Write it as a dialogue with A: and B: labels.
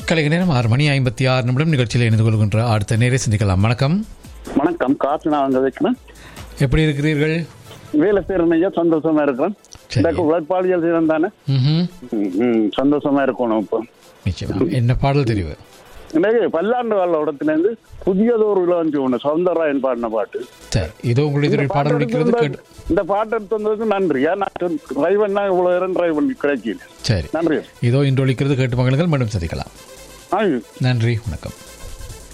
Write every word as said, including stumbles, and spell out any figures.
A: கலைஞர் நேரம் ஆறு மணி ஐம்பத்தி ஆறு நிமிடம் நிகழ்ச்சியில் இணைந்து கொள்கின்ற அடுத்த நேரே சிந்திக்கலாம். வணக்கம்.
B: வணக்கம். காசு நான் அங்கே வைக்கிறேன்.
A: எப்படி இருக்கிறீர்கள்?
B: வேலை செய்யறனையா சந்தோஷமா இருக்கிறேன். உழைப்பாளிகள் செய்யறேன் தானே, சந்தோஷமா இருக்கணும். இப்போ
A: நிச்சயமா என்ன பாடல் தெரிவு?
B: எனக்கு பல்லாண்டு வாழ் இடத்துலேருந்து புதியதொரு இளவஞ்சி ஒன்று சவுந்தரராயன் பாடின பாட்டு.
A: சரி, இதோ உங்களுடைய பாடல் இருக்கிறது.
B: இந்த பாட்டு எடுத்து வந்ததுக்கு நன்றி. ஏன்னா டிரைவர்னா இவ்வளோ நேரம் டிரைவ் பண்ணி கிடைக்கல.
A: சரி,
B: நன்றி.
A: இதோ இன்று ஒழிக்கிறது கேட்டு மகளுங்கள். மீண்டும் சந்திக்கலாம். நன்றி, வணக்கம்.